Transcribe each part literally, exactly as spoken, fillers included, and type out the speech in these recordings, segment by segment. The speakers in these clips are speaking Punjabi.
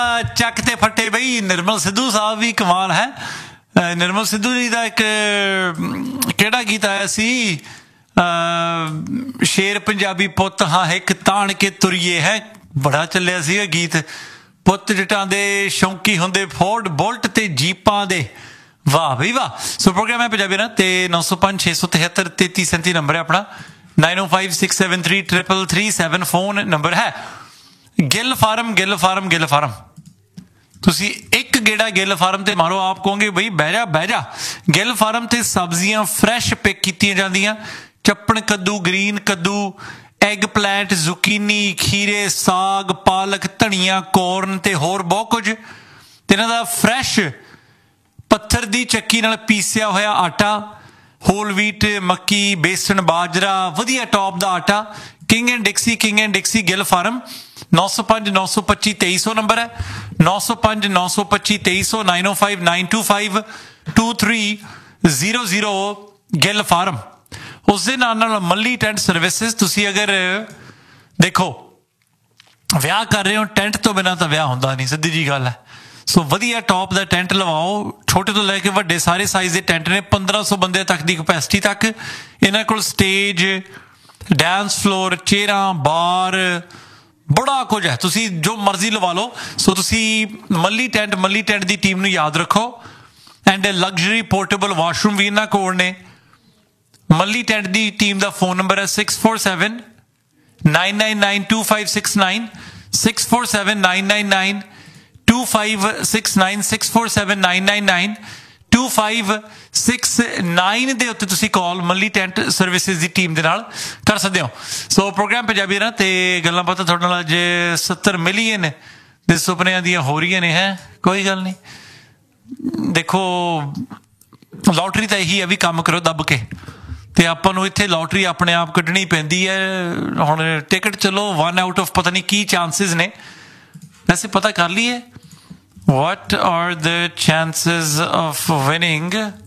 ਚੱਕ ਤੇ ਫੱਟੇ ਬਈ ਨਿਰਮਲ ਸਿੱਧੂ ਸਾਹਿਬ ਵੀ ਕਮਾਲ ਹੈ। ਨਿਰਮਲ ਸਿੱਧੂ ਜੀ ਦਾ ਇੱਕ ਕਿਹੜਾ ਗੀਤ ਆਇਆ ਸੀ, ਸ਼ੇਰ ਪੰਜਾਬੀ ਪੁੱਤ ਹਾਂ ਇੱਕ ਤਾਣ ਕੇ ਤੁਰੀਏ ਹੈ, ਬੜਾ ਚੱਲਿਆ ਸੀਗਾ ਗੀਤ। ਪੁੱਤ ਜਟਾਂ ਦੇ ਸ਼ੌਂਕੀ ਹੁੰਦੇ ਫੋਰਡ ਬੁਲਟ ਤੇ ਜੀਪਾਂ ਦੇ, ਵਾਹ ਬਈ ਵਾਹ। ਸੋ ਪ੍ਰੋਗਰਾਮ ਹੈ ਪੰਜਾਬੀ ਨਾ ਤੇ ਨੌ ਸੌ ਪੰਜ ਛੇ ਸੌ ਤਿਹੱਤਰ ਤੇਤੀ ਸੈਂਤੀ ਨੰਬਰ ਹੈ ਆਪਣਾ, ਨਾਈਨ ਓ five six seven three triple three seven phone number ਹੈ। Gill farm Gill farm Gill farm ਤੁਸੀਂ ਇੱਕ ਗੇੜਾ ਗਿੱਲ ਫਾਰਮ ਤੇ ਮਾਰੋ, ਆਪ ਕਹੋਗੇ ਬਈ ਬਹਿ ਜਾ ਬਹਿ ਜਾ। ਗਿੱਲ ਫਾਰਮ ਤੇ ਸਬਜ਼ੀਆਂ ਫਰੈਸ਼ ਪਿਕ ਕੀਤੀਆਂ ਜਾਂਦੀਆਂ, ਚੱਪਣ ਕੱਦੂ, ਗ੍ਰੀਨ ਕੱਦੂ, ਐਗ ਪਲੈਂਟ, ਜ਼ੁਕੀਨੀ, ਖੀਰੇ, ਸਾਗ, ਪਾਲਕ, ਧਨੀਆ, ਕੋਰਨ ਤੇ ਹੋਰ ਬਹੁਤ ਕੁਝ। ਤੇ ਇਹਨਾਂ ਦਾ ਫਰੈਸ਼ ਪੱਥਰ ਦੀ ਚੱਕੀ ਨਾਲ ਪੀਸਿਆ ਹੋਇਆ ਆਟਾ, ਹੋਲ ਵੀਟ, ਮੱਕੀ, ਬੇਸਣ, ਬਾਜਰਾ, ਵਧੀਆ ਟੌਪ ਦਾ ਆਟਾ। King and ਡਿਕਸੀ king and ਡਿਕਸੀ Gill farm, ਨੌ ਸੌ ਪੰਜ ਨੌ ਸੌ ਪੱਚੀ ਤੇਈ ਸੌ ਨੰਬਰ ਹੈ, ਨੌ ਸੌ ਪੰਜ ਨੌ ਸੌ ਪੱਚੀ ਤੇਈ ਸੌ, nine O five nine to five two three zero zero Gill farm. ਉਸ ਦੇ ਨਾਲ ਨਾਲ ਮੱਲੀ ਟੈਂਟ ਸਰਵਿਸਿਜ਼। ਤੁਸੀਂ ਅਗਰ ਦੇਖੋ ਵਿਆਹ ਕਰ ਰਹੇ ਹੋ, ਟੈਂਟ ਤੋਂ ਬਿਨਾਂ ਤਾਂ ਵਿਆਹ ਹੁੰਦਾ ਨਹੀਂ, ਸਿੱਧੀ ਜੀ ਗੱਲ ਹੈ। ਸੋ ਵਧੀਆ ਟੌਪ ਦਾ ਟੈਂਟ ਲਵਾਓ, ਛੋਟੇ ਤੋਂ ਲੈ ਕੇ ਵੱਡੇ ਸਾਰੇ ਸਾਈਜ਼ ਦੇ ਟੈਂਟ ਨੇ, ਪੰਦਰਾਂ ਸੌ ਬੰਦੇ ਤੱਕ ਦੀ ਕਪੈਸਿਟੀ ਤੱਕ। ਇਹਨਾਂ ਕੋਲ ਸਟੇਜ, ਡਾਂਸ ਫਲੋਰ, ਚੇਅਰਾਂ, ਬਾਰ, ਬੜਾ ਕੁਝ ਹੈ, ਤੁਸੀਂ ਜੋ ਮਰਜ਼ੀ ਲਵਾ ਲਓ। ਸੋ ਤੁਸੀਂ ਮੱਲੀ ਟੈਂਟ ਮੱਲੀ ਟੈਂਟ ਦੀ ਟੀਮ ਨੂੰ ਯਾਦ ਰੱਖੋ। ਐਂਡ ਲਗਜ਼ਰੀ ਪੋਰਟੇਬਲ ਵਾਸ਼ਰੂਮ ਵੀ ਇਹਨਾਂ ਕੋਲ ਨੇ। ਮੱਲੀ ਟੈਂਟ ਦੀ ਟੀਮ ਦਾ ਫੋਨ ਨੰਬਰ ਹੈ six four seven nine nine nine to five six nine, six four seven nine nine nine to five six nine, six four seven nine nine nine to five six nine ਦੇ ਉੱਤੇ ਤੁਸੀਂ ਕਾਲ ਮੱਲੀ ਟੈਂਟ ਸਰਵਿਸਿਜ਼ ਦੀ ਟੀਮ ਦੇ ਨਾਲ ਕਰ ਸਕਦੇ ਹੋ। ਸੋ ਪ੍ਰੋਗਰਾਮ ਪੰਜਾਬੀ ਨਾ ਤੇ ਗੱਲਾਂ ਬਾਤਾਂ ਤੁਹਾਡੇ ਨਾਲ ਅੱਜ ਸੱਤਰ ਮਿਲੀਅਨ ਦੇ ਸੁਪਨਿਆਂ ਦੀਆਂ ਹੋ ਰਹੀਆਂ ਨੇ। ਹੈ ਕੋਈ ਗੱਲ ਨਹੀਂ, ਦੇਖੋ ਲੋਟਰੀ ਤਾਂ ਇਹੀ ਹੈ ਵੀ ਕੰਮ ਕਰੋ ਦੱਬ ਕੇ, ਤੇ ਆਪਾਂ ਨੂੰ ਇੱਥੇ ਲੋਟਰੀ ਆਪਣੇ ਆਪ ਕੱਢਣੀ ਪੈਂਦੀ ਹੈ। ਹੁਣ ਟਿਕਟ ਚਲੋ ਵਨ ਆਊਟ ਆਫ ਪਤਾ ਨਹੀਂ ਕੀ ਚਾਂਸਿਸ ਨੇ, ਵੈਸੇ ਪਤਾ ਕਰ ਲਈਏ। What are the chances of winning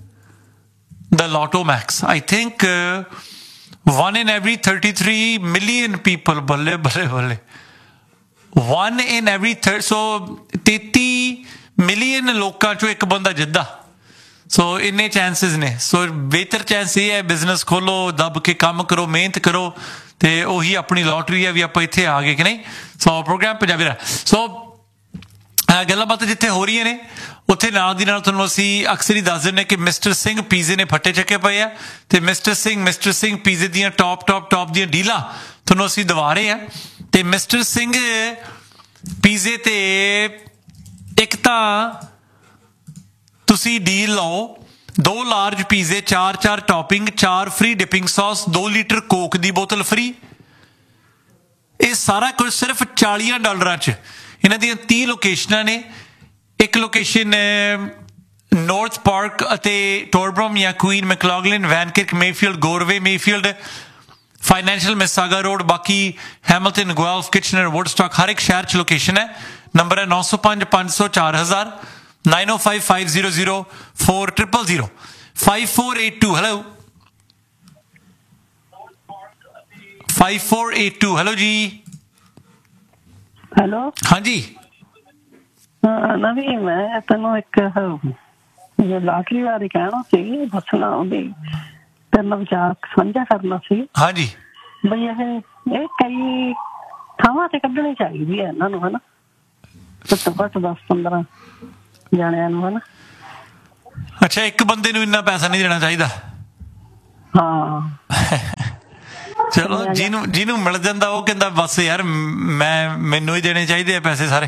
the Lotto Max? I think uh, one in every thirty-three million people. Balle, balle, balle. One in every third. So thirty million ਲੋਕਾਂ ਚੋਂ ਇੱਕ ਬੰਦਾ ਜਿੱਦਾ। ਸੋ ਇੰਨੇ ਚਾਂਸਿਸ ਨੇ। ਸੋ ਬਿਹਤਰ ਚਾਂਸ ਇਹ ਹੈ ਬਿਜ਼ਨਸ ਖੋਲੋ, ਦੱਬ ਕੇ ਕੰਮ ਕਰੋ, ਮਿਹਨਤ ਕਰੋ, ਤੇ ਉਹੀ ਆਪਣੀ ਲੋਟਰੀ ਹੈ ਵੀ ਆਪਾਂ ਇੱਥੇ ਆ ਗਏ ਕਿ ਨਹੀਂ। ਸੋ ਪ੍ਰੋਗਰਾਮ ਪੰਜਾਬੀ ਦਾ। ਸੋ ਗੱਲਾਂ ਬਾਤਾਂ ਜਿੱਥੇ ਹੋ ਰਹੀਆਂ ਨੇ ਉੱਥੇ ਨਾਲ ਦੀ ਨਾਲ ਤੁਹਾਨੂੰ ਅਸੀਂ ਅਕਸਰ ਹੀ ਦੱਸ ਦਿੰਦੇ ਕਿ ਮਿਸਟਰ ਸਿੰਘ ਪੀਜ਼ੇ ਨੇ ਫੱਟੇ ਚੱਕੇ ਪਏ ਆ, ਤੇ ਮਿਸਟਰ ਸਿੰਘ ਮਿਸਟਰ ਸਿੰਘ ਪੀਜ਼ੇ ਦੀਆਂ ਟੌਪ ਟੌਪ ਟੌਪ ਦੀਆਂ ਡੀਲਾਂ ਤੁਹਾਨੂੰ ਅਸੀਂ ਦਵਾ ਰਹੇ ਹਾਂ। ਤੇ ਮਿਸਟਰ ਸਿੰਘ ਪੀਜ਼ੇ ਤੇ ਇੱਕ ਤਾਂ ਤੁਸੀਂ ਡੀਲ ਲਓ, ਦੋ ਲਾਰਜ ਪੀਜ਼ੇ, ਚਾਰ ਚਾਰ ਟੌਪਿੰਗ, ਚਾਰ ਫ੍ਰੀ ਡਿਪਿੰਗ ਸੌਸ, ਦੋ ਲੀਟਰ ਕੋਕ ਦੀ ਬੋਤਲ ਫ੍ਰੀ। ਇਹ ਸਾਰਾ ਕੁਝ ਸਿਰਫ ਚਾਲੀਆਂ ਡਾਲਰਾਂ 'ਚ। ਇਹਨਾਂ ਦੀਆਂ ਤੀਹ ਲੋਕੇਸ਼ਨਾਂ ਨੇ। ਇੱਕ ਲੋਕੇਸ਼ਨ ਨੌਰਥ ਪਾਰਕ ਅਤੇ ਟੋਰਬਰਮ ਜਾਂ Queen ਮੈਕਲੌਗਲਿਨ, ਵੈਨਕਿਰਕ, Mayfield, ਗੋਰਵੇ, Mayfield, financial ਮਿਸਾਗਾ road, ਬਾਕੀ ਹੈਮਿਲਟਨ, ਗੁਆਲਫ, ਕਿਚਨਰ, ਵੁੱਡਸਟਾਕ, ਹਰ ਇੱਕ ਸ਼ਹਿਰ 'ਚ ਲੋਕੇਸ਼ਨ ਹੈ। ਨੰਬਰ ਹੈ ਨੌ ਸੌ ਪੰਜ ਪੰਜ ਸੌ ਚਾਰ ਹਜ਼ਾਰ, ਨਾਈਨ ਓ five five zero zero four triple zero five four eight two. Hello five four eight two. Hello ਜੀ। ਹੈਲੋ ਹਾਂਜੀ ਨਵੀਂ, ਮੈਂ ਤੈਨੂੰ ਇੱਕ ਲਾਟਰੀ ਬਾਰੇ ਕਹਿਣਾ ਸੀ, ਦੱਸਣਾ ਵੀ ਤੇਰੇ ਨਾਲ ਵਿਚਾਰ ਸਾਂਝਾ ਕਰਨਾ ਸੀ। ਹਾਂਜੀ ਬਈ ਇਹ ਇਹ ਕਈ ਥਾਵਾਂ ਤੇ ਕੱਢਣੀ ਚਾਹੀਦੀ ਹੈ ਇਹਨਾਂ ਨੂੰ, ਹਨਾ, ਘੱਟੋ ਘੱਟ ਦਸ ਪੰਦਰਾਂ ਜਾਣਿਆਂ ਨੂੰ, ਹਨਾ। ਅੱਛਾ, ਇੱਕ ਬੰਦੇ ਨੂੰ ਇੰਨਾ ਪੈਸਾ ਨਹੀਂ ਦੇਣਾ ਚਾਹੀਦਾ। ਹਾਂ ਚਲੋ ਜਿਹਨੂੰ ਜਿਹਨੂੰ ਮਿਲ ਜਾਂਦਾ ਉਹ ਕਹਿੰਦਾ ਬਸ ਯਾਰ ਮੈਂ ਮੈਨੂੰ ਹੀ ਦੇਣੇ ਚਾਹੀਦੇ ਆ ਪੈਸੇ ਸਾਰੇ।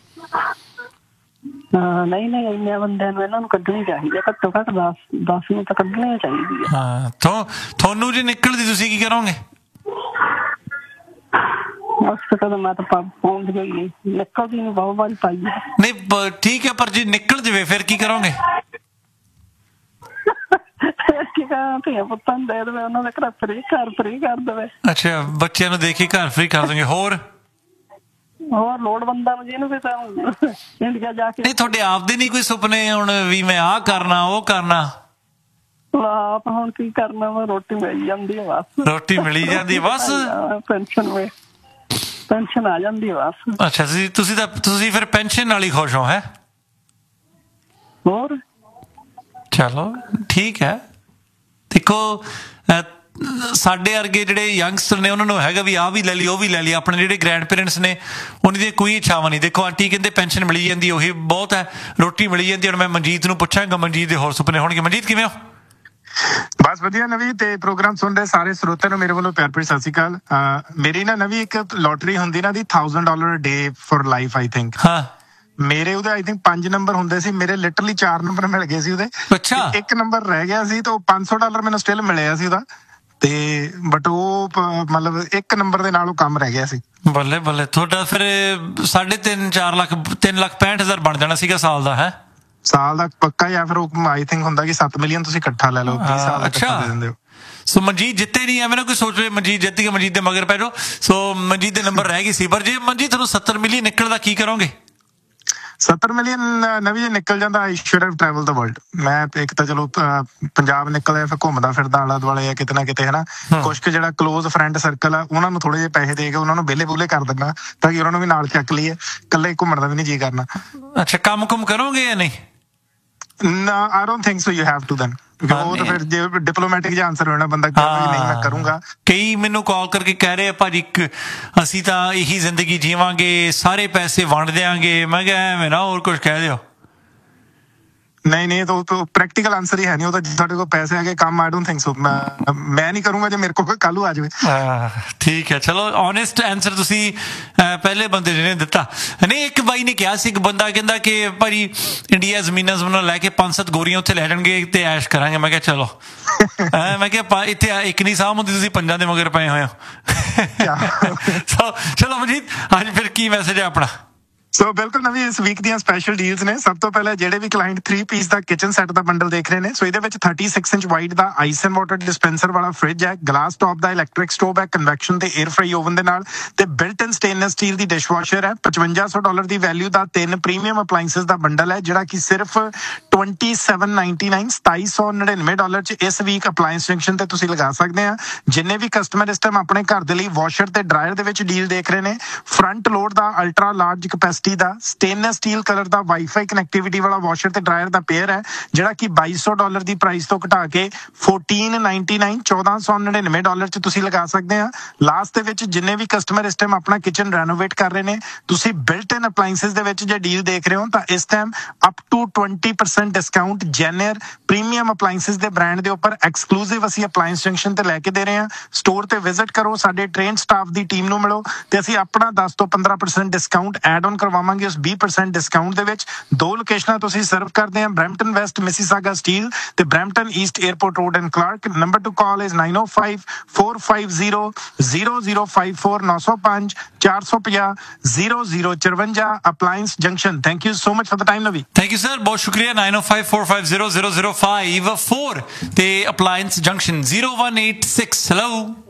ਹਾਂ ਨਹੀਂ ਨਹੀਂ, ਇੰਨੇ ਬੰਦਿਆਂ ਨੂੰ ਇਹਨਾਂ ਨੂੰ ਕੱਢਣੀ ਚਾਹੀਦੀ ਹੈ, ਘੱਟੋ ਘੱਟ ਦਸ ਦਸ ਨੂੰ ਤਾਂ ਕੱਢਣੀ ਚਾਹੀਦੀ ਹੈ। ਹਾਂ ਤੁਹਾਨੂੰ ਜੇ ਨਿਕਲਦੀ ਤੁਸੀਂ ਕੀ ਕਰੋਗੇ? ਬਸ ਕਦੋਂ ਮੈਂ ਤਾਂ ਪਹੁੰਚ ਗਈ, ਨਿਕਲਦੀ ਨੂੰ ਬਹੁਤ ਵਾਰੀ ਪਾਈ ਨਹੀਂ। ਠੀਕ ਹੈ, ਪਰ ਜੇ ਨਿਕਲ ਜਾਵੇ ਫਿਰ ਕੀ ਕਰੋਗੇ? ਪੁੱਤਾਂ ਨੂੰ ਦੇ ਦੇਵੇ, ਉਹਨਾਂ ਦੇ ਘਰ ਫਰੀ ਘਰ ਫਰੀ ਕਰ ਦੇਵੇ। ਅੱਛਾ, ਬੱਚਿਆਂ ਨੂੰ ਦੇ ਕੇ ਘਰ ਫਰੀ ਕਰ ਦੋਗੇ। ਹੋਰ ਹੋਰ ਲੋੜਵੰਦਾਂ ਨੂੰ ਜਿਹਨੂੰ ਵੀ ਇੰਡੀਆ ਜਾ ਕੇ। ਨਹੀਂ ਤੁਹਾਡੇ ਆਪਦੇ ਨਹੀਂ ਕੋਈ ਸੁਪਨੇ ਹੁਣ ਵੀ ਮੈਂ ਆਹ ਕਰਨਾ ਉਹ ਕਰਨਾ? ਆਪ ਹੁਣ ਕੀ ਕਰਨਾ ਵਾ, ਰੋਟੀ ਮਿਲ ਜਾਂਦੀ ਹੈ ਬਸ। ਰੋਟੀ ਮਿਲੀ ਜਾਂਦੀ ਬਸ। ਪੈਨਸ਼ਨ ਵੇ ਪੈਨਸ਼ਨ ਆ ਜਾਂਦੀ ਹੈ ਬਸ। ਅੱਛਾ ਤੁਸੀਂ ਤੁਸੀਂ ਤਾਂ ਤੁਸੀਂ ਫਿਰ ਪੈਨਸ਼ਨ ਨਾਲ ਹੀ ਖੁਸ਼ ਹੋ ਹੈ? ਹੋਰ ਚਲੋ ਠੀਕ ਹੈ। ਦੇਖੋ ਸਾਡੇ ਵਰਗੇ ਜਿਹੜੇ ਯੰਗਸਟਰ ਨੇ ਉਹਨਾਂ ਨੂੰ ਹੈਗਾ ਵੀ ਆਹ ਵੀ ਲੈ ਲਈ ਉਹ ਵੀ ਲੈ ਲਈ। ਆਪਣੇ ਜਿਹੜੇ ਗ੍ਰੈਂਡ ਪੇਰੈਂਟਸ ਨੇ ਉਹਨਾਂ ਦੀਆਂ ਕੋਈ ਇੱਛਾਵਾਂ ਨਹੀਂ। ਦੇਖੋ ਆਂਟੀ ਕਹਿੰਦੇ ਪੈਨਸ਼ਨ ਮਿਲੀ ਜਾਂਦੀ ਉਹੀ ਬਹੁਤ ਹੈ, ਰੋਟੀ ਮਿਲੀ ਜਾਂਦੀ। ਹੁਣ ਮੈਂ ਮਨਜੀਤ ਨੂੰ ਪੁੱਛਾਂਗਾ ਮਨਜੀਤ ਦੇ ਹੋਰ ਸੁਪਨੇ ਹੋਣਗੇ। ਮਨਜੀਤ ਕਿਵੇਂ ਹੋ? ਬਸ ਵਧੀਆ ਨਵੀਂ। ਤੇ ਪ੍ਰੋਗਰਾਮ ਸੁਣ ਰਹੇ ਸਾਰੇ ਸਰੋਤਿਆਂ ਨੂੰ ਮੇਰੇ ਵੱਲੋਂ ਪਿਆਰ ਭਰੀ ਸਤਿ ਸ਼੍ਰੀ ਅਕਾਲ। ਮੇਰੀ ਨਾ ਨਵੀਂ ਇੱਕ ਲੋਟਰੀ ਹੁੰਦੀ ਨਾ ਦੀ thousand dollar day for life I think. ਹਾਂ ਮੇਰੇ ਉਹਦੇ ਆਈ ਥਿੰਕ ਪੰਜ ਨੰਬਰ ਹੁੰਦੇ ਸੀ, ਮੇਰੇ ਲਿਟਰਲੀ ਚਾਰ ਨੰਬਰ ਮਿਲ ਗਏ ਸੀ ਉਹਦੇ। ਅੱਛਾ ਇੱਕ ਨੰਬਰ ਰਹਿ ਗਿਆ ਸੀ ਤੇ ਉਹ ਪੰਜ ਸੌ ਡਾਲਰ ਮੈਨੂੰ ਸਟਿਲ ਮਿਲਿਆ ਸੀ ਉਹਦਾ। ਤੇ ਬਟ ਉਹ ਮਤਲਬ ਇੱਕ ਨੰਬਰ ਦੇ ਨਾਲ ਉਹ ਕੰਮ ਰਹਿ ਗਿਆ ਸੀ। ਬੱਲੇ ਬੱਲੇ। ਤੁਹਾਡਾ ਫਿਰ ਸਾਢੇ ਤਿੰਨ ਚਾਰ ਲੱਖ ਤਿੰਨ ਲੱਖ ਪੈਂਹਠ ਹਜ਼ਾਰ ਬਣ ਜਾਣਾ ਸੀਗਾ ਸਾਲ ਦਾ ਹੈ? ਸਾਲ ਦਾ ਪੱਕਾ, ਜਾਂ ਫਿਰ ਉਹ ਆਈ ਥਿੰਕ ਹੁੰਦਾ ਕਿ ਸੱਤ ਮਿਲੀਅਨ ਤੁਸੀਂ ਇਕੱਠਾ ਲੈ ਲਓ, ਵੀਹ ਸਾਲ ਦਾ ਇਕੱਠਾ ਦੇ ਦਿੰਦੇ ਹੋ। ਸੋ ਮਨਜੀਤ ਜਿੱਤੇ ਨਹੀਂ ਐਵੇਂ ਨਾ ਕੋਈ ਸੋਚ ਰਹੇ ਮਨਜੀਤ ਜਿੱਤ ਗਿਆ ਮਨਜੀਤ ਦੇ ਮਗਰ ਪੈ ਜਾਓ। ਸੋ ਮਨਜੀਤ ਦੇ ਨੰਬਰ ਰਹਿ ਗਈ ਸੀ। ਪਰ ਜੇ ਮਨਜੀਤ ਤੁਹਾਨੂੰ ਸੱਤਰ ਮਿਲੀਅਨ ਨਿਕਲਦਾ ਕੀ ਕਰੋਗੇ? ਸੱਤਰ ਮਿਲੀਅਨ ਨਵੀਂ ਜੇ ਨਿਕਲ ਜਾਂਦਾ I should have travel the world. ਮੈਂ ਇੱਕ ਤਾਂ ਚਲੋ ਪੰਜਾਬ ਨਿਕਲਿਆ ਫਿਰ ਘੁੰਮਦਾ ਫਿਰਦਾ ਆਲਾ ਦੁਆਲੇ ਆ ਕਿਤੇ ਨਾ ਕਿਤੇ ਹਨਾ। ਕੁਛ ਕੁ ਜਿਹੜਾ ਕਲੋਜ਼ ਫਰੈਂਡ ਸਰਕਲ ਆ ਉਹਨਾਂ ਨੂੰ ਥੋੜੇ ਜਿਹੇ ਪੈਸੇ ਦੇ ਕੇ ਉਹਨਾਂ ਨੂੰ ਵਿਹਲੇ ਬੁਲੇ ਕਰ ਦਿੰਦਾ ਤਾਂ ਕਿ ਉਹਨਾਂ ਨੂੰ ਵੀ ਨਾਲ ਚੱਕ ਲਈਏ। ਇਕੱਲੇ ਘੁੰਮਣ ਦਾ ਵੀ ਨਹੀਂ ਜੀਅ ਕਰਨਾ। ਅੱਛਾ ਕੰਮ ਕੁਮ ਕਰੋਗੇ ਜਾਂ ਨਹੀਂ? ਨਾ I don't think so you have to then. ਉਹ ਤਾਂ ਫਿਰ ਜੇ ਡਿਪਲੋਮੈਟਿਕ ਜਿਹਾ ਆਨਸਰ ਹੋਣਾ ਬੰਦਾ ਕਹਿੰਦਾ ਨਹੀਂ ਮੈਂ ਕਰੂੰਗਾ। ਕਈ ਮੈਨੂੰ ਕਾਲ ਕਰਕੇ ਕਹਿ ਰਹੇ ਆ ਭਾਜੀ ਅਸੀਂ ਤਾਂ ਇਹੀ ਜ਼ਿੰਦਗੀ ਜੀਵਾਂਗੇ, ਸਾਰੇ ਪੈਸੇ ਵੰਡ ਦਿਆਂਗੇ। ਮੈਂ ਕਿਹਾ ਐਵੇਂ ਨਾ ਹੋਰ ਕੁਝ ਕਹਿ ਦਿਓ। ਨਹੀਂ ਨਹੀਂ ਤਾਂ ਪ੍ਰੈਕਟੀਕਲ ਆਨਸਰ ਹੀ ਹੈ ਨਹੀਂ। ਉਹ ਤਾਂ ਤੁਹਾਡੇ ਕੋਲ ਪੈਸੇ ਹੈਗੇ ਕੰਮ ਆਈ ਡੋਨਟ ਥਿੰਕ ਸੋ। ਮੈਂ ਨਹੀਂ ਕਰੂੰਗਾ ਜੇ ਮੇਰੇ ਕੋਲ ਕੱਲ ਨੂੰ ਆ ਜਾਵੇ। ਠੀਕ ਹੈ ਚਲੋ ਓਨੈਸਟ ਆਨਸਰ ਤੁਸੀਂ ਪਹਿਲੇ ਬੰਦੇ ਜਿਹਨੇ ਦਿੱਤਾ। ਨਹੀਂ ਇੱਕ ਬਾਈ ਨੇ ਕਿਹਾ ਸੀ, ਇੱਕ ਬੰਦਾ ਕਹਿੰਦਾ ਕਿ ਭਾਜੀ ਇੰਡੀਆ ਜ਼ਮੀਨਾਂ ਜ਼ਮੀਨਾਂ ਲੈ ਕੇ ਪੰਜ ਸੱਤ ਗੋਰੀਆਂ ਉੱਥੇ ਲੈ ਜਾਣਗੇ ਤੇ ਐਸ਼ ਕਰਾਂਗੇ। ਮੈਂ ਕਿਹਾ ਚਲੋ ਮੈਂ ਕਿਹਾ ਇੱਥੇ ਇੱਕ ਨਹੀਂ ਸਾਂਭ ਹੁੰਦੀ, ਤੁਸੀਂ ਪੰਜਾਂ ਦੇ ਮਗਰ ਪਏ ਹੋਏ ਹੋ। ਚਲੋ ਮਨਜੀਤ ਅੱਜ ਫਿਰ ਕੀ ਮੈਸੇਜ ਹੈ ਆਪਣਾ? ਸੋ ਬਿਲਕੁਲ ਨਵੀਂ ਇਸ ਵੀਕ ਦੀਆਂ ਸਪੈਸ਼ਲ ਡੀਲਸ ਨੇ। ਸਭ ਤੋਂ ਪਹਿਲਾਂ ਜਿਹੜੇ ਵੀ ਕਲਾਇੰਟ ਥ੍ਰੀ ਪੀਸ ਦਾ ਕਿਚਨ ਸੈੱਟ ਦਾ ਬੰਡਲ ਦੇਖ ਰਹੇ ਨੇ, ਸੋ ਇਹਦੇ ਵਿੱਚ thirty six inch wide the ice and water dispenser ਵਾਲਾ ਫ੍ਰਿਜ ਹੈ, ਗਲਾਸ ਟੌਪ ਦਾ ਇਲੈਕਟ੍ਰਿਕ ਸਟੋਵ ਹੈ ਕਨਵੈਕਸ਼ਨ ਤੇ 에ਅਰ ਫਰਾਈ ਓਵਨ ਦੇ ਨਾਲ, ਤੇ ਬਿਲਟ ਇਨ ਸਟੇਨਲੈਸ ਸਟੀਲ ਦੀ ਡਿਸ਼ਵਾਸ਼ਰ ਹੈ। ਪਚਵੰਜਾ ਸੌ ਡਾਲਰ ਦੀ ਵੈਲਿਊ ਦਾ ਤਿੰਨ ਪ੍ਰੀਮੀਅਮ ਅਪਲਾਈਐਂਸਸ ਦਾ ਬੰਡਲ ਹੈ ਜਿਹੜਾ ਕਿ ਸਿਰਫ ਟਵੈਂਟੀ ਸੈਵਨ ਨਾਈਨਟੀ ਨਾਈਨ ਸਤਾਈ ਸੌ ਨੜਿਨਵੇਂ ਡਾਲਰ ਚ ਇਸ ਵੀਕ ਅਪਲਾਈਐਂਸ ਜੰਕਸ਼ਨ ਤੇ ਤੁਸੀਂ ਲਗਾ ਸਕਦੇ ਆ। ਜਿੰਨੇ ਵੀ ਕਸਟਮਰ ਇਸ ਟਾਈਮ ਆਪਣੇ ਘਰ ਦੇ ਲਈ ਵਾਸ਼ਰ ਤੇ ਡਰਾਇਰ ਦੇ ਵਿੱਚ ਡੀਲ ਦੇਖ ਰਹੇ ਨੇ, ਫਰੰਟ ਲੋਡ ਦਾ ਅਲਟਰਾ ਲਾਰਜ ਕਪੈਸਿਟੀ ਦਾ ਸਟੇਨਲੈਸ ਸਟੀਲ ਕਲਰ ਦਾ ਵਾਈਫਾਈ ਕਨੈਕਟੀਵਿਟੀ ਵਾਲਾ ਵਾਸ਼ਰ ਤੇ ਡਰਾਇਰ ਦਾ ਪੇਅਰ ਹੈ ਜਿਹੜਾ ਕਿ ਬਾਈ ਸੌ ਡਾਲਰ ਦੀ ਪ੍ਰਾਈਸ ਤੋਂ ਘਟਾ ਕੇ ਫੋਰਟੀਨ ਨਾਈਨਟੀ ਨਾਈਨ ਚੌਦਾਂ ਸੌ ਨੜਿਨਵੇਂ ਡਾਲਰ ਚ ਤੁਸੀਂ ਲਗਾ ਸਕਦੇ ਆ। ਲਾਸਟ ਦੇ ਵਿੱਚ ਜਿੰਨੇ ਵੀ ਕਸਟਮਰ ਇਸ ਟਾਈਮ ਆਪਣਾ ਕਿਚਨ ਰੈਨੋਵੇਟ ਕਰ ਰਹੇ ਨੇ, ਤੁਸੀਂ ਬਿਲਟ ਇਨ ਅਪਲਾਈਐਂਸਸ ਦੇ ਵਿੱਚ ਜੇ ਡੀਲ ਦੇਖ ਰਹੇ ਹੋ ਤਾਂ ਇਸ time up to twenty percent discount Jenner premium appliances ਦੇ ਬ੍ਰਾਂਡ ਦੇ ਉੱਪਰ ਐਕਸਕਲੂਸਿਵ ਅਸੀਂ ਅਪਲਾਈਐਂਸ ਜੰਕਸ਼ਨ ਤੇ ਲੈ ਕੇ ਦੇ ਰਹੇ ਹਾਂ। ਸਟੋਰ ਤੇ ਵਿਜ਼ਿਟ ਕਰੋ, ਸਾਡੇ ਟ੍ਰੇਨਡ ਸਟਾਫ ਦੀ ਟੀਮ ਨੂੰ ਮਿਲੋ ਤੇ ਅਸੀਂ ਆਪਣਾ ਦਸ ਤੋਂ ਪੰਦਰਾਂ ਪਰਸੈਂਟ ਡਿਸਕਾਊਂਟ ਐਡ ਆਨ ਕਰਵਾਵਾਂਗੇ ਉਸ ਵੀਹ ਪਰਸੈਂਟ ਡਿਸਕਾਊਂਟ ਦੇ ਵਿੱਚ। ਦੋ ਲੋਕੇਸ਼ਨਾਂ ਤੋਂ ਅਸੀਂ ਸਰਵ ਕਰਦੇ ਹਾਂ, ਬਰੈਂਪਟਨ ਵੈਸਟ ਮਿਸੀਸਾਗਾ ਸਟੀਲ ਤੇ Brampton East airport road and Clark. Number two call is nine O five four five zero zero zero five four ਨੌ ਸੌ ਪੰਜ ਚਾਰ ਸੌ ਪੰਜਾਹ ਜ਼ੀਰੋ ਜ਼ੀਰੋ ਚੁਰੰਜਾ ਅਪਲਾਈਐਂਸ junction. Thank you so much for the time ਨਵੀ। ਥੈਂਕ ਯੂ ਸਰ, ਬਹੁਤ ਸ਼ੁਕਰੀਆ। ਨਾਈਨ ਓ five four five zero zero zero five four ਤੇ ਅਪਲਾਈਐਂਸ junction zero one eight six. Hello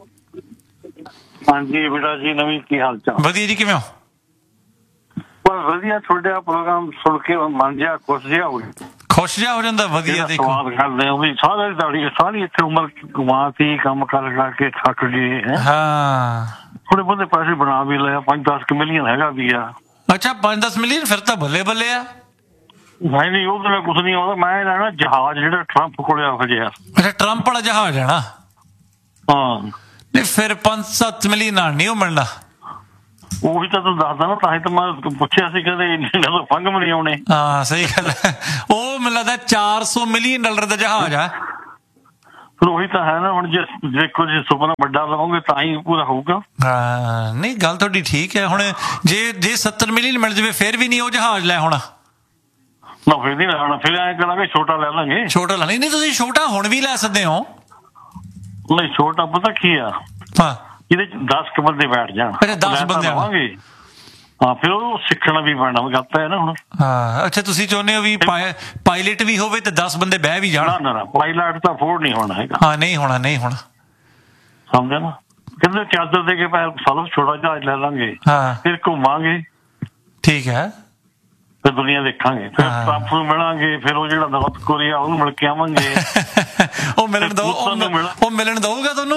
ਹਾਂਜੀ ਬੇਟਾ ਜੀ ਨਵੀਂ ਕੀ ਹਾਲ ਚਾਲ? ਵਧੀਆ ਜੀ, ਕਿਵੇਂ ਹੋ? ਬਸ ਵਧੀਆ। ਤੁਹਾਡਾ ਪ੍ਰੋਗਰਾਮ ਸੁਣ ਕੇ ਮਨ ਜਿਹਾ ਖੁਸ਼ ਜਿਹਾ ਹੋ ਗਿਆ। ਖੁਸ਼ ਜਿਹਾ ਹੋ ਜਾਂਦਾ। ਵਧੀਆ। ਦੇਖੋ ਸਵਾਲ ਕਰਦੇ ਹੋ ਵੀ ਸਾਰੀ ਦਾੜੀ ਸਾਰੀ ਇੱਥੇ ਉਮਰ ਕਮਾਤੀ ਕੰਮ ਕਰ ਕਰਕੇ ਥੱਕ ਗਏ। ਹਾਂ ਥੋੜੇ ਬਹੁਤੇ ਪੈਸੇ ਬਣਾ ਵੀ ਲਿਆ, ਪੰਜ ਦਸ ਮਿਲੀਅਨ ਹੈਗਾ ਵੀ ਆ। ਅੱਛਾ ਪੰਜ ਦਸ ਮਿਲੀਅਨ ਫਿਰ ਤਾਂ ਬੱਲੇ ਬੱਲੇ ਆ। ਨਹੀਂ ਨਹੀਂ ਉਹਦੇ ਨਾਲ ਕੁਛ ਨਹੀਂ ਆਉਂਦਾ। ਮੈਂ ਲੈਣਾ ਜਹਾਜ਼ ਜਿਹੜਾ ਟਰੰਪ ਕੋਲੇ ਆ ਗਿਆ। ਅੱਛਾ ਟਰੰਪ ਵਾਲਾ ਜਹਾਜ਼ ਹੈ ਨਾ? ਹਾਂ ਨਹੀਂ ਫਿਰ ਪੰਜ ਸੱਤ ਮਿਲੀਅਨ ਨਾਲ ਨਹੀਂ ਉਹ ਮਿਲਣਾ। ਉਹੀ ਤਾਂ ਤੂੰ ਦੱਸਦਾ ਨਾ, ਤਾਂ ਹੀ ਤਾਂ ਮੈਂ ਪੁੱਛਿਆ ਸੀ ਕਹਿੰਦੇ ਫੰਗ ਨਹੀਂ ਆਉਣੇ। ਹਾਂ ਸਹੀ ਗੱਲ ਹੈ। ਉਹ ਮੈਨੂੰ ਲੱਗਦਾ ਚਾਰ ਸੌ ਮਿਲੀਅਨ ਡਾਲਰ ਦਾ ਜਹਾਜ਼ ਆ। ਫਿਰ ਉਹੀ ਤਾਂ ਹੈ ਨਾ। ਹੁਣ ਜੇ ਦੇਖੋ ਜੇ ਸੁਪਨਾ ਵੱਡਾ ਲਵਾਂਗੇ ਤਾਂ ਹੀ ਪੂਰਾ ਹੋਊਗਾ। ਹਾਂ ਨਹੀਂ ਗੱਲ ਤੁਹਾਡੀ ਠੀਕ ਹੈ। ਹੁਣ ਜੇ ਜੇ ਸੱਤਰ ਮਿਲੀਅਨ ਮਿਲ ਜਾਵੇ ਫਿਰ ਵੀ ਨਹੀਂ ਉਹ ਜਹਾਜ਼ ਲੈ ਹੋਣਾ ਨਾ। ਫਿਰ ਨਹੀਂ ਲੈਣਾ, ਫਿਰ ਐਂ ਕਰਾਂਗੇ ਛੋਟਾ ਲੈ ਲਾਂਗੇ। ਛੋਟਾ ਲੈਣਾ ਨਹੀਂ, ਤੁਸੀਂ ਛੋਟਾ ਹੁਣ ਵੀ ਲੈ ਸਕਦੇ ਹੋ। ਨਹੀਂ ਛੋਟਾ ਪਤਾ ਕੀ ਆ, ਹਾਂ ਇਹਦੇ ਚ ਦਸ ਕੁ ਬੰਦੇ ਬੈਠ ਜਾਣ। ਅੱਛਾ ਦਸ ਬੰਦੇ ਆਵਾਂਗੇ। ਹਾਂ ਫਿਰ ਉਹ ਸਿੱਖਣਾ ਵੀ ਪੈਣਾ ਗੱਲ ਹੈ ਨਾ ਹੁਣ। ਹਾਂ ਅੱਛਾ ਤੁਸੀਂ ਚਾਹੁੰਦੇ ਹੋ ਵੀ ਪਾਇਲਟ ਵੀ ਹੋਵੇ ਤੇ ਦਸ ਬੰਦੇ ਬਹਿ ਵੀ ਜਾਣ? ਨਾ ਨਾ ਪਾਇਲਟ ਤਾਂ ਅਫੋਰਡ ਨਹੀਂ ਹੋਣਾ ਹੈਗਾ। ਹਾਂ ਨਹੀਂ ਹੋਣਾ ਨਹੀਂ ਹੋਣਾ। ਸਮਝਿਆ ਨਾ। ਕਹਿੰਦੇ ਚਾਦਰ ਦੇ ਕੇ ਪੈਰ ਸਾਰਾ ਛੋਟਾ ਜਹਾਜ਼ ਲੈ ਲਾਂਗੇ। ਹਾਂ ਫਿਰ ਘੁੰਮਾਂਗੇ। ਠੀਕ ਹੈ। ਫਿਰ ਦੁਨੀਆ ਦੇਖਾਂਗੇ, ਫਿਰ ਟਰੰਪ ਨੂੰ ਮਿਲਾਂਗੇ, ਫਿਰ ਉਹ ਜਿਹੜਾ ਨਾਰਥ ਕੋਰੀਆ ਉਹਨੂੰ ਮਿਲ ਕੇ ਆਵਾਂਗੇ। ਉਹ ਮਿਲਣ ਦੋ ਉਹ ਮਿਲਣ ਦਊਗਾ ਤੁਹਾਨੂੰ?